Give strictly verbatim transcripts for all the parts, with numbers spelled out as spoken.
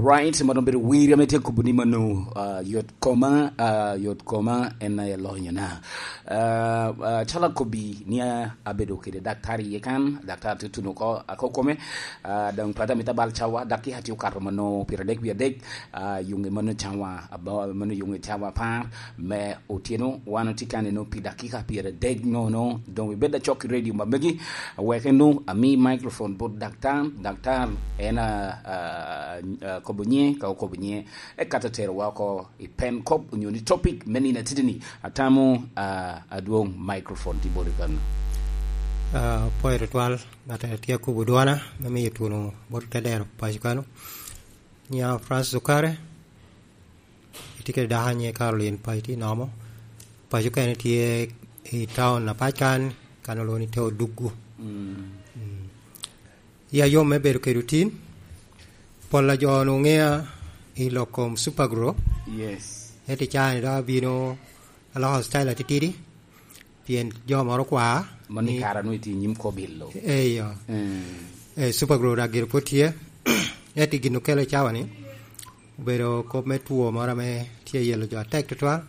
right mondo bedo wiri amete kubuni manu yot koma yot koma en lonya na chala kobi nia abedo kede daktari yekan daktar tutuno ko akokome dan pada mita bal chawa daki hati ukar mano piradek biadek yunge mano chawa aba mano yunge chawa pa me otieno wano tikane no pidaki ka piradek no no don we beda choki radio mabegi wekenu ami microphone bot daktar daktar ena kobunye ka kobunye e katatero wako i pen kop unyoni topic meni na tidini atamu aduong microphone tibori kan uh po ritual ngata tia kubudwana mami yetuno bortadero pajikano nya France Zukare itike dahanye Caroline Paiti nomo pajikane tie i town na pajan kanoloni teo dugu mm. mm. ya yo meberu ke routine pola jono ngea i lokom supergro yes eti chani da bino ala style atitiri pien jo moro kwa mani kara no iti nyim ko billo eh yo eh supergro da gir potie eti gino kele chawani bero ko metuo mara me tie yelo jo attack to twa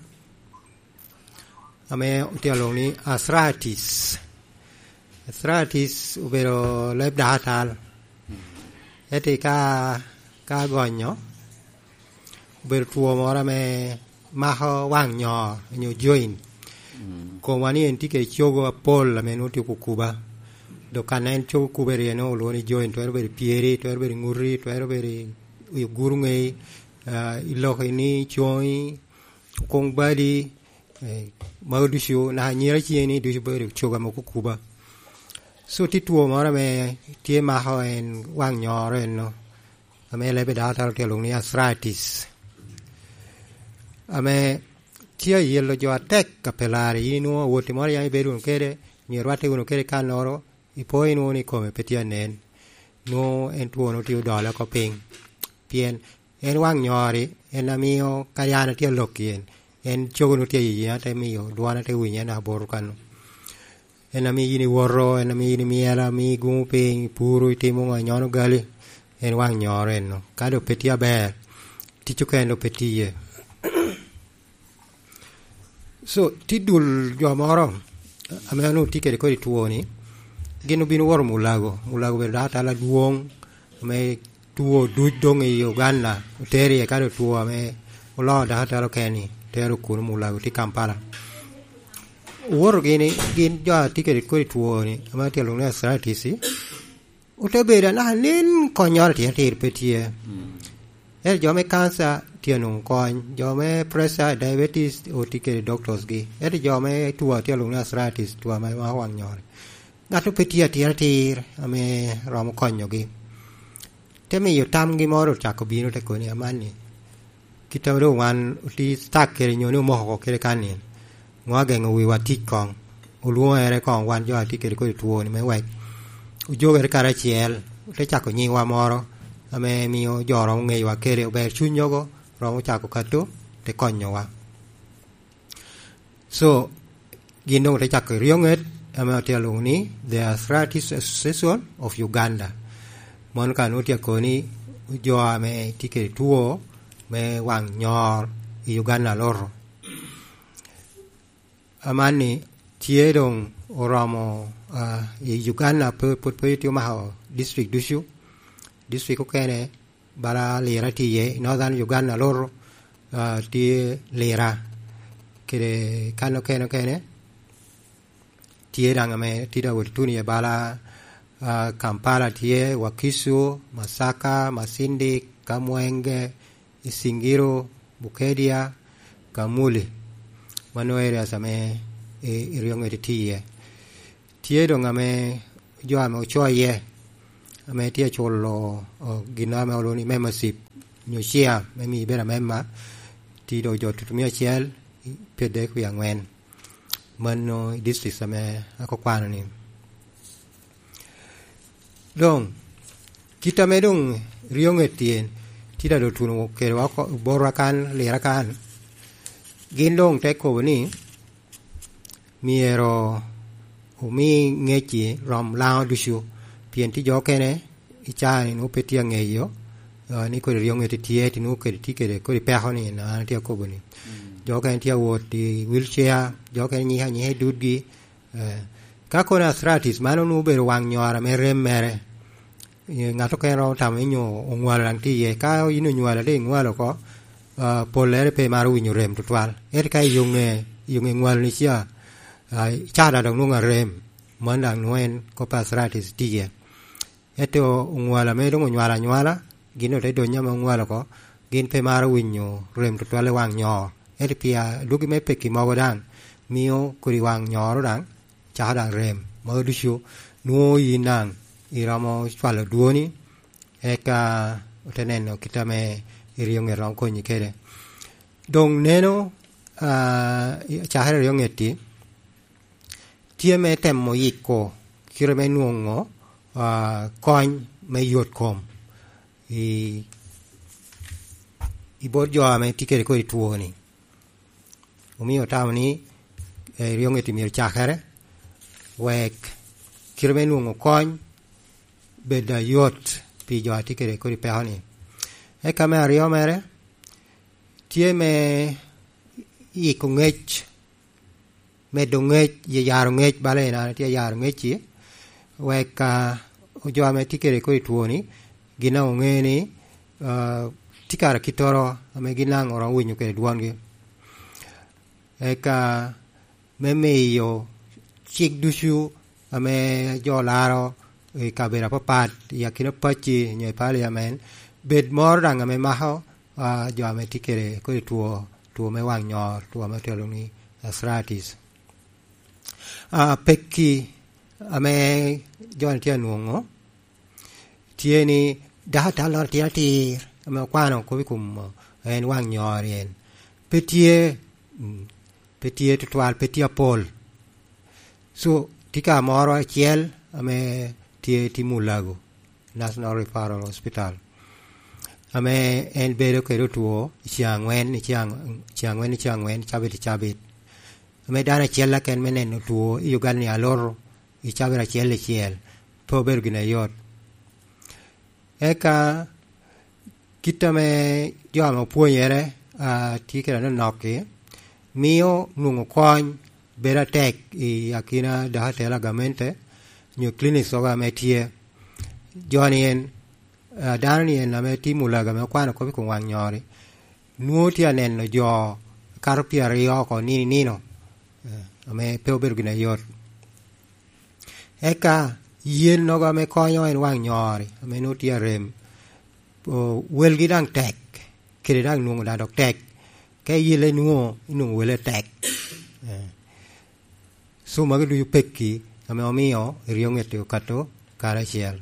ame utialo ni arthritis arthritis ubero leb datal eti ka ka gonyo ber tuo mora me maho wang nyo nyo join ko wani entike chogo apol me nuti kukuba do kanen chogo kubere no lo ni join to ber pieri to ber nguri to ber gurunge ilo ni choi kong badi maudusho na nyira chieni du ber choga mo kukuba so ti tuo mora me tie maho en wang nyo ren no ame lebe data ke lo ni arthritis ame tia yelo jo attack capillari ino woti mari ai beru kere ni rwate uno kere kanoro i poi no ni come petia nen no en tuo no tio dola ko ping pien en wang nyori en amio kayana tia lokien en chogo no tia yi ate mio duana te winya na boru kanu en ami yini worro en ami yini miela mi gumu ping puru itimo nyono gali en wang nyore no kado petia ber tichukendo petie so tidul jo moro ameno tikere ko tuoni gino bino wor mulago mulago be data la duong me tuo dudong e Uganda uteri e kado tuo me ulo data lo keni tero kun mulago ti Kampala wor gini gin jo tikere ko tuoni amati lo ne arthritis utebera na nin konyor ti ti petie er jo me cancer tienung kon jo me pressure diabetes o tikere doctors gi er jo me tuo ti lo ne arthritis tuo me ma wang nyor ngatu petie ti ti ame rom konyo gi temi yo tam gi moro chako bino te koni amani kitawro wan uti stakere nyono mo ko kere kanin ngwage ngwi watikong uluo ere kong wan jo tikere ko tuo ni me wek ujoger karachiel te chako nyiwa moro ame mio joro ngeiwa kere ber chunyogo romo chako kato te konyowa so gino te chako rionget ame otialo ni the Arthritis Association of Uganda mon kanu tia koni jo ame tike tuo me wang nyor i Uganda loro amani tiedong oramo uh, Uganda per per per tio maho district dushu district ko kene bara lera tiye northern Uganda loro uh, ti lera kere kano kene kene tie danga me tida wotuni bala uh, Kampala tie Wakisu Masaka Masindi Kamwenge Isingiro Bukedia Kamuli mano area same e iriongere tie tie do ngame jo ame choye ame tie cholo gina me oloni membership nyoshia memi bera memma ti do jo tutumia chiel pede ku yangwen mano district same akokwana ni dong kita medong riongere tien tida do tunu kere wako borakan lerakan gindong teko ni miero umi ngechi rom lao dushu pien ti jo kene ichani no petia ngeyo ni ko riong ti tie ti nu ke ti ke ko pe ho ni na ti ko buni jo kan ti wo ti wheelchair jo kan ni ha ni he dud gi ka ko na arthritis mano nu be wang nyora me rem mere ngato ke ro tam nyo ngwal lang ti ye ka inu nywa le ngwal ko polere pe maru nyu rem tu twal er kai yung yung ngwal ni sia cha da dong nu nga rem man dang noen ko arthritis ti ye eto ngwala me dong nyala nyala gino te do nyama ngwala ko gin pe maru nyu rem tu twal wang nyo er pia dugi me pe ki mo dan mio kuri wang nyo ro dang cha dang rem mo du shu nu yin nang iramo swalo duoni eka teneno kita me iriong erong ko ni kere dong neno a chahare riong eti tie me temmo yiko kire me nuongo a coin me yot kom i i borjo ame tikere ko ituoni umio tamni riong eti mir chahare wek kire me nuongo coin beda yot pi jo tikere ko pehoni e kame ario mere tie me i kungech me dongech ye yaro ngech bale na tie yaro ngechi we ka jo ame tikere ko tuoni gina ngeni uh, tikara kitoro ame gina ngoro winyu ke duongi e ka me meyo chik dusu ame jo laro e kabera papat yakino pachi nye parliament bed mor dang ame maho a jo ame tikere ko tuo tuo me wang nyor tuo me teloni arthritis a pekki ame jo tie nuongo tieni data lor tiati ame kwano ko kum en wang nyor en petie petie tual petie pol so tika moro chiel ame tie Timulago National Referral Hospital ame en bedo ke tuo chiangwen ni chiang chiangwen ni chiangwen chabit chabit ame dana chiela ken menen tuo Uganda ya lor i chabira chiel chiel to bergina yot eka kitame jo ma puonyere a tikera no noki mio nungo kwany bera tek i akina da tela gamente new clinic soga metie jonien uh, danien na meti mulaga me kwano ko ko wang nyori nuoti anen no jo karpia rio ko ni nino uh, me peober gina yor eka yen no ga me konyo en wang nyori me nuoti rem o wel gidang tek kiridang nungo da dok tek ke yile nuo nungo wele tek uh, so magadu yu pekki ame omio riong ete kato kara chiel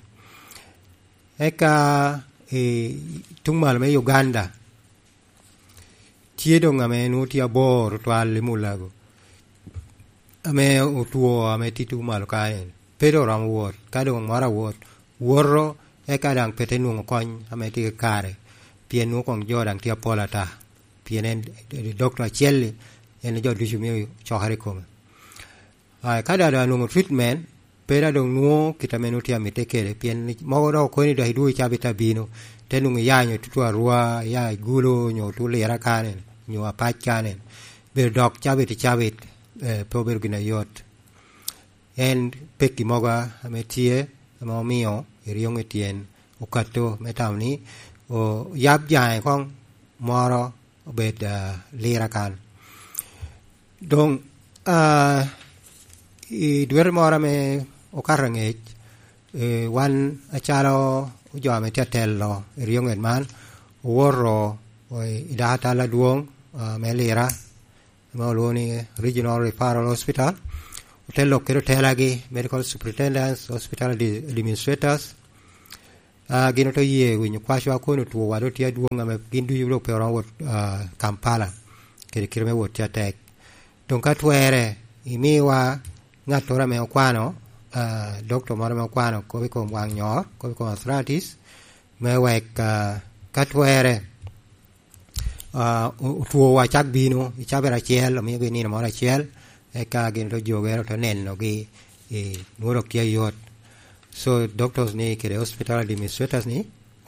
eka e tungmal me Uganda tiedo ngame nuti abor twal limulago ame utuo ame titu mal kaen pero ram wor kado mara wor worro eka dang petenu kon ame ti kare pienu kon jodang ti polata pienen doctor chiel en jo dusumi chohare kom ai kada da no treatment pera dong nuo kita menuti amite kere pien mo do ko ni do hidu chabita bino tenu ya nyo tutwa rua ya gulo nyo tu le rakane nyo apachane be dok chabit chabit eh prober gina yot en peki moga ametie mo mio riong etien okato metamni o yab jai kong moro bed le rakan dong a i dwer mora me okarangech e wan acharo jo ame tello riong en man woro oi data la duong me lera Mauloni Regional Referral Hospital tello kero telagi medical superintendents hospital administrators a gino to ye winyu kwashwa ko no to wado tia duong ame gindu yulo pero wot Kampala kere kirme wot tia tek don katwere imiwa ngatora me okwano uh, doctor moro me okwano ko ko wang nyor ko ko arthritis me wek uh, katwere uh, tuo wa chak bino chabera chiel mi gi ni moro chiel e ka gin to jogero to nenno gi e nuoro kia yot so doctors ni kere hospital administrators ni o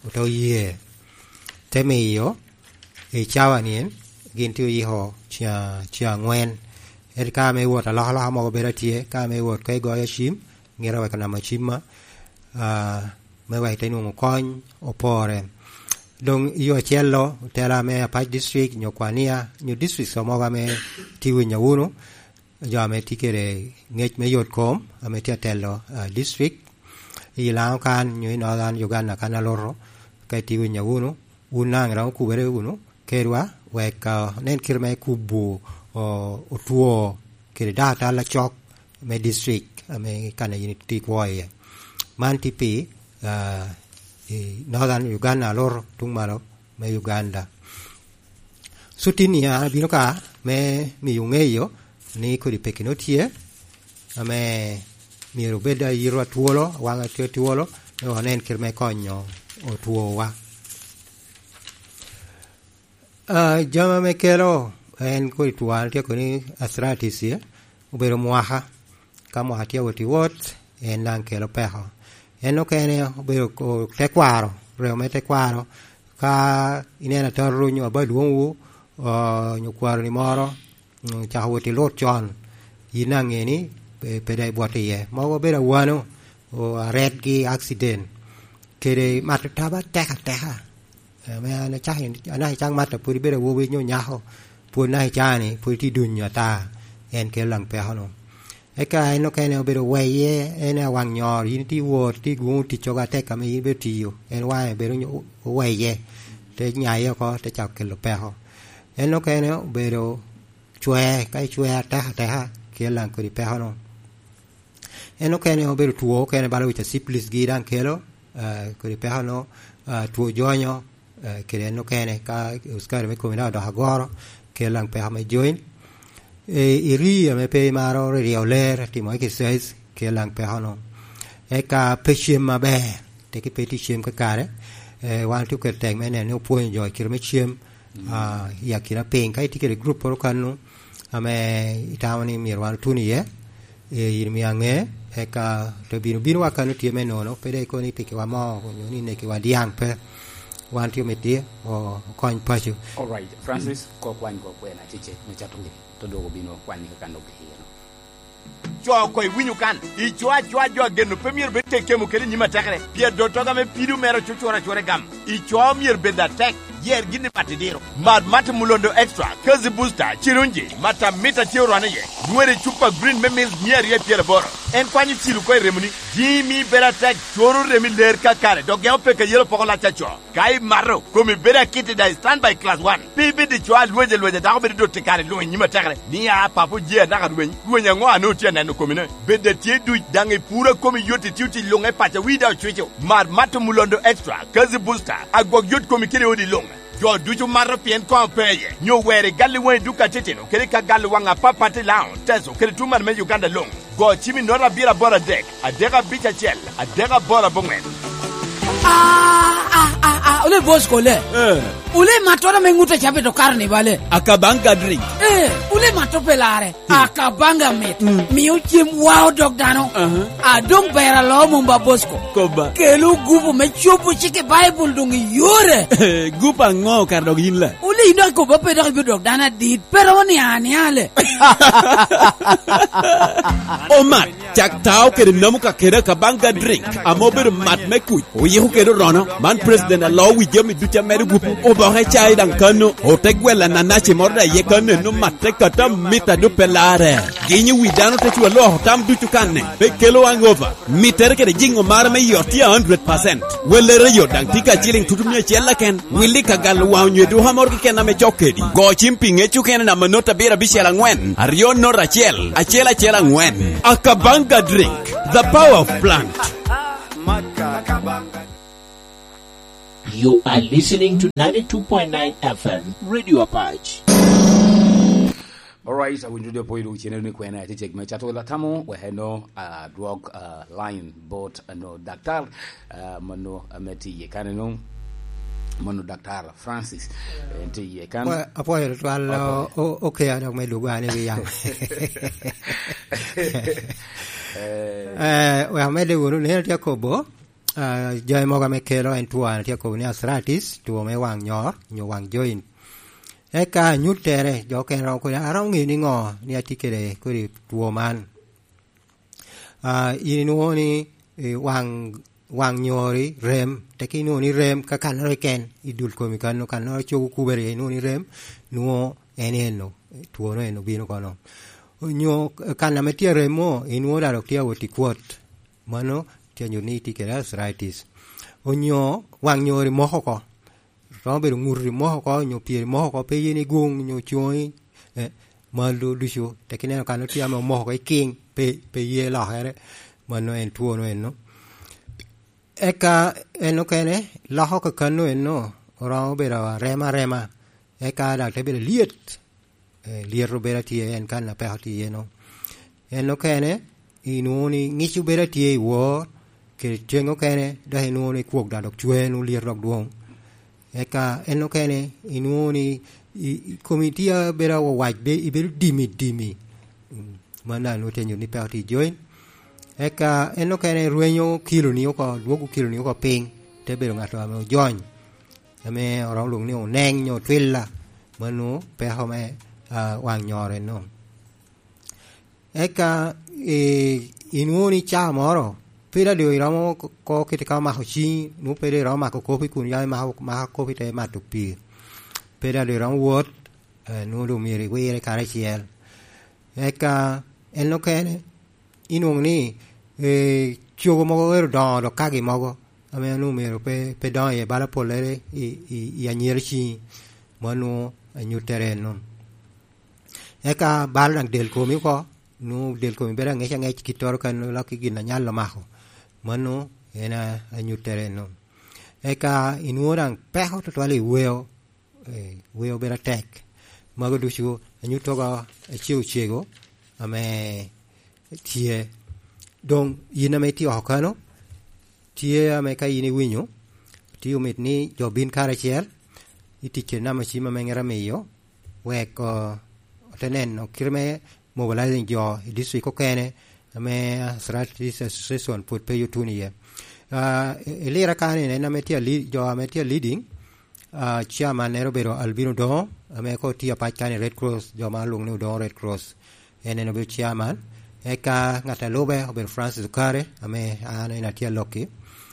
to ye te me yo e chawa nien gin tu yi ho chia chia ngwen e ka me wot la la mo be tie ka me wot kai go ya shim ngira wa kana ma chima a me wa te no kon opore dong io cielo te la me pa district nyo kwania nyo district so mo ga me tiwi nya uno ja me tikere ngech me yot kom ame tia telo district i la kan nyo no gan Uganda kana loro kai tiwi nya uno unang ra ku bere uno kerwa we ka nen kirme ku bu o tuo kere data la chok me district ame kana unity kwoi man tipi Northern Uganda lor tung malo me Uganda sutinia binoka me mi yungeyo ni ko di pekinotie ame mi robeda yiro tuolo wanga tuolo no nen kirme konyo o tuowa a jama me kero en ko tual te ko ni arthritis ye ubero muaha kamo hatia woti wot en nan kero peho eno kene obero ko tekwaro reo me tekwaro ka inena torru nyo ba duongu o nyokwaro ni moro cha hoti lot chon yinange ni pe dai botiye mo obero wano o red gi accident kere mataba teka teka me ana chahin ana chang mata puri bero wo nyo nyaho pu nai chani pu ti dunya ta en ke lang pe hono eka no kene obero weye ena wang nyor yin ti wo ti gu ti choga te ka mi be ti yo en wa bero nyo weye te nyai ko te chak ke lo pe ho en no kene obero chwe kai chwe ta ta ha ke lang ko ri pe ho no en no kene obero tuo kene balo ita siplis giran kelo ko ri pe ho no tuo jonyo ke no kene ka uskar me ko na do agoro ke lang pe ha me join e iri me pe maro rioler ti mo ke says ke lang pe hono e ka pechim ma be te ke petishim ka kare e wan tu ke teng me ne no po enjoy kir me chim a ya kira pen kai ti ke group ro kanu ame itawani mi wan tu ni ye e ir mi ange e ka to binu binu wa kanu ti me no no pe de ko ni ti ke wa mo ni ne ke wa diang pe wan ti me ti o kon pa chu. All right, Francis ko kwan ko kwena chiche me chatungi to do bino kwani ka kando ke hino jo ko winyu kan I chwa chwa jo genu premier be teke mu kele nyima takre pie do toga me pidu mero chuchora chore gam I chwa mier be da tek yer gini matidiro mad mat mulondo extra kazi booster chirunji mata mita tioro anaye nwere chupa green memil nyer ye piere boro en kwani tilu ko remuni jimi bera tek choro remi ler ka kare do gem peke yelo poko la chacho kai maro komi bera kiti da stand by class one bibi di chwa lweje lweje da ko be do tikare lo nyima takre ni ya papu je na ka lwen lwen ngo anu tie na no komine be de tie du dange pura komi yoti tiuti longe pacha wida chucho mad mat mulondo extra kazi booster agog yot komi kire odi long jo duju marro pien ko peye nyo were galli wen duka teteno kele ka galli wanga papati laon teso kele tumar me Uganda long go chimi nora bira bora dek adega bicha chel adega bora bongen ah ah ah ah ole Bosco le eh ule matora menguta chape to karne vale akabanga drink eh ule matopelare akabanga met mi uchim wow dog dano adong bera lo mumba Bosco koba kelu gubu me chupu chike bible dung yore gupa ngo kar dog yin la ule ino ko ba pedo bi dog dana dit pero ni ani ale o mat chak taw ke namuka kera kabanga drink amober mat me ku o yehu ke rono man president law wi jemi du chamere gupu o ba he chai dan kanu o tegwela na nachi morda ye kanu no matte kata mita du pelare ginyi wi dano te chu lo tam du kanne be kelo angova mitere ke jingo mar me yoti one hundred percent wele re yo dan tika jiling tutumye chela ken wili kagal wa nyu du hamor ke na me chokedi go chimpinge chu ken na manota bera bishela ngwen arion no rachel achela chela ngwen akabanga drink the power of plant. You are listening to ninety-two point nine F M Radio Apache. All right, I will do the point which you know when I take my chat with Latamo. We have no uh, drug uh, line, but uh, no doctor, uh, mono ameti yekaneno, mono doctor Francis. Enti yekan. Well, apoy wal okay, I don't make lugar ni yang. Eh, we have made the one here Jacobo. uh, jai moga me kelo en tuo an tiako ni arthritis tuo me wang nyor nyo wang joint eka nyutere jo ken ro ko arao ngi ni ngo ni atikere ko tuo man uh, inu ni e, wang wang nyori rem teki no ni rem ka kan ro ken idul ko mi kan no kan no chu ku bere no ni rem no eneno tuo no eno bino kono nyo kan na metia remo inu da ro tia woti quot mano tia nyuni tikere arthritis onyo wang nyori mohoko ro bero ngurri mohoko nyo pie mohoko pe yini gung nyo choi eh, malu dusho teki ne kan no tia mo mohoko king pe pe ye la here mano en tuo no eno eka eno kene la ho ka kanu eno ora bera rema rema eka da te bera liet eh, liet ro bera tie en kan na pe hati eno eno kene inuni ngichu bera tie wo ke tengo kene da inuni kuok da dok chwe nu liet dok duong eka eno kene inuni komitia bera wo waj be iberu dimi dimi mana no tenyo ni pe hati join eka eno kene ruenyo kilo ni ko luogu kilo ni ko ping te bero ngato ame join ame ora lung ni oneng nyo twilla manu pe ho me uh, wang nyore no eka e inuni cha moro pira de iramo ko ke te ka ma ho chi nu pe de rama ko ko pi kun ya ma ma ko pi te ma tu pi pira de ram wot uh, nu do mi ri we re ka re chiel eka eno kene inung ni e chugo mogo ero da do kagi mogo ame nu mero pe pe da e bala polere i i anyerchi manu anyu terreno eka bal del ko mi ko nu del ko mi bera ngecha ngech kitor kan la ki gina nyalo maho manu ena anyu terreno eka inuran peho to tole weo e weo bera tek mago dushu anyu toga chiu chego ame tie dong yina me ti okano tie ame ka yini winyo ti umit ni jobin kare chiel itiche na machima mengera meyo we ko tenen no kirme mobilizing jo district ko kene ame arthritis association put pe yutuni ye uh elera kane ne na metia lead jo ame tia leading uh chairman nero bero albino do ame ko tia pa kane red cross jo ma lung no do red cross ene no be chairman eka ngata lobe ober Francis Kare ame ana ina tia loki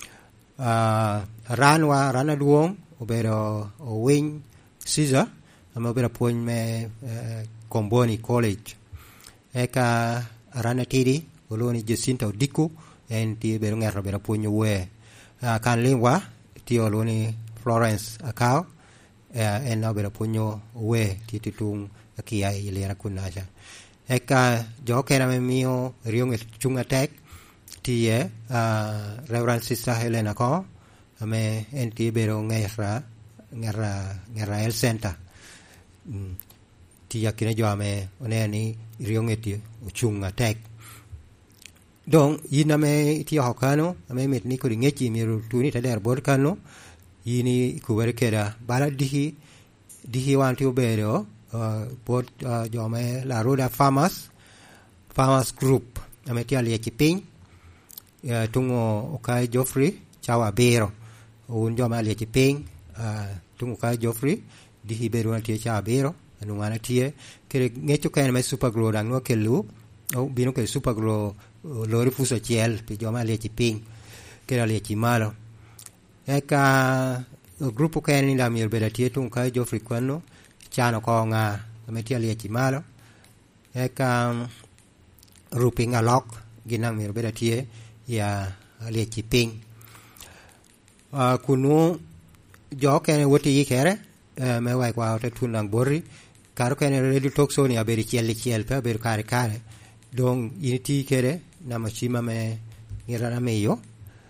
uh ranwa rana duong obero o wing Caesar ame obero pon me uh, Comboni College eka rana tidi oloni Jacinto Diku en ti bero ngero bero pon we uh, kan lingwa ti oloni Florence Akao uh, en obero pon we ti titung akia ile kunaja eka jo kera me mio riong chunga tek tie uh, Reverend Sister Helena ko ame enti bero ngera ngera ngera el center mm. Tia kine jo ame oneni riong eti chunga tek dong yina me ti hokano ame met ni ko ngechi miru tuni tader bor kano yini ku werkera bala dihi dihi wanti obero uh, bot uh, jome la Roda Farmers Farmers Group ametia le chiping uh, tungo okai Joffrey chawa bero un joma le chiping uh, tungo kai Joffrey di hibero na tie chawa bero anu ngana tie kere ngecho kan me super grow dang no kelu o bino ke super grow uh, lori fuso chiel pi joma le chiping kera le chimalo eka uh, grupo kan ni la mir beda tie tungo kai Joffrey kwano chano ko nga ametia le chimalo eka um, ruping alok ginang mir beda tie ya le chiping uh, kunu jo kene woti yikere uh, me wai kwa te tunang borri karo kene redu tokso ni aberi chiel chiel pe aberi kare kare dong initi kere na machima me ngira meyo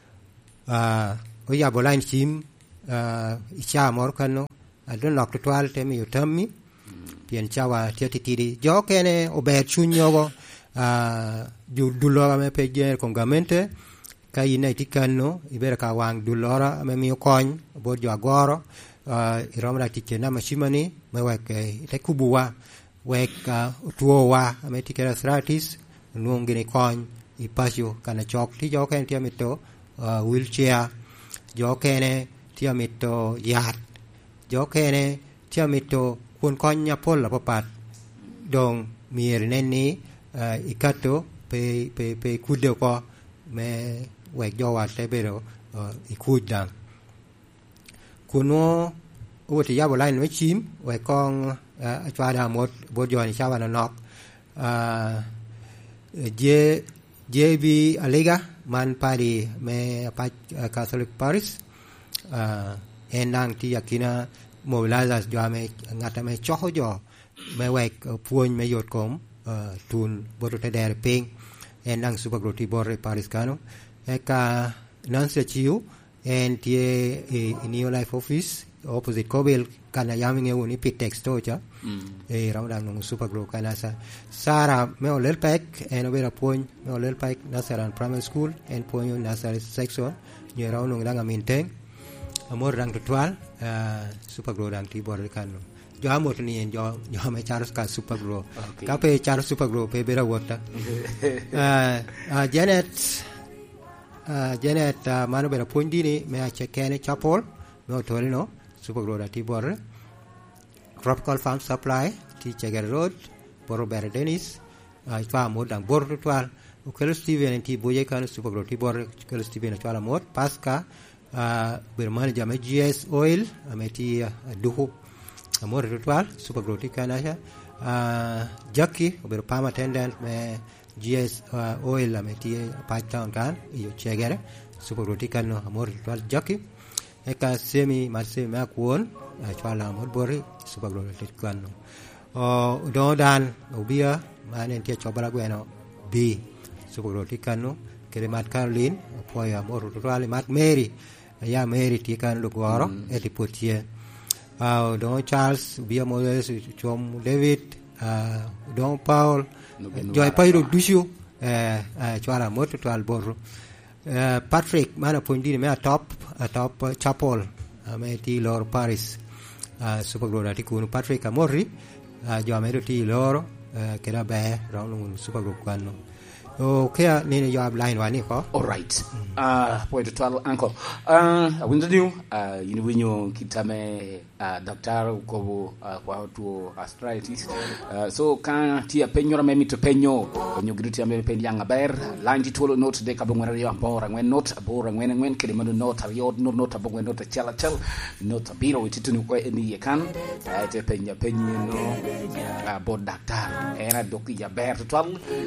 uh, o ya bolain chim uh, icha mor kano adon nok total te mi utammi pien chawa tietitiri jo kene ober chunyogo uh, du dulora me peje kongamente ka ina tikano ibera ka wang dulora me mi kon bo jo agoro uh, iromra tikena mashimani me weke te kubuwa weka tuowa me tikera arthritis nungini kon ipasyo kana chok ti jo ken tiamito uh, wheelchair jo kene tia mito yat jo kene tia mito kun konya pol la papat dong mir nenni uh, ikato pe pe pe kudo ko me wek jo wat te bero uh, ikudang kuno uti ya bolai no chim we kong chwa da mot bo jo ni chawa nok uh, je je bi alega man pari me pa Catholic Paris uh, enang ti yakina mobilizas jo me ngata me cho jo me wek puon me yot kom uh, tun boto te der ping enang super groti borre Paris kano eka nanse chiu en tie e new life office opposite Kobel kana yaminge woni pit texto cha e rawdang no super group kana sa sara me olel pek en obera point me olel pek nasaran primary school en point nasar section ni raw no nganga minteng amor rang total super group rang ti bor kanu jo amot ni en jo jo me charles ka super group ka pe charles super group pe bera wota uh Janet uh Janet uh, mano bera point dini me a chekene chapol me otolino super group ati bor tropical farm supply ti Chegar Road Boro Ber Dennis ai fa mod dang bor total o kelo Steven ti boye kan super group ti bor kelo Steven total mod paska uh, ber man jame G S oil ameti uh, duhu amor total super group ti kana uh, Jackie ber pam attendant me G S uh, oil ameti pa town kan io Chegar super group ti kan amor total Jackie eka semi marse ma kuon chwala mod bori super group ti kan o do dan obia manen tie chobala gweno b super group ti kan kere mat Caroline poya mor total mat Mary ya Mary ti kan lu goro e ti potie uh, don Charles bia Moses chom David uh, don Paul joy payro dushu eh uh, chwala mod total borro uh, Patrick mana pondi me top a top uh, chapel uh, me ti lor Paris uh, super group ti kun Patrick Amorri uh, jo me ti lor uh, kera be raun super group kan o kea nene yo line wani ko all right ah point total uncle ah windu new ah yini winyo kitame ah doctor ko kwa tu arthritis so kan ti penyo me mito penyo onyo giduti ame pen yanga ber lanji tolo note de kabon ngara yo bora ngwen note bora ngwen ngwen kede manu note yo no note abon note chala chal note biro ititunu ko eni kan te penya penyo no ah bo doctor era doki ya ber total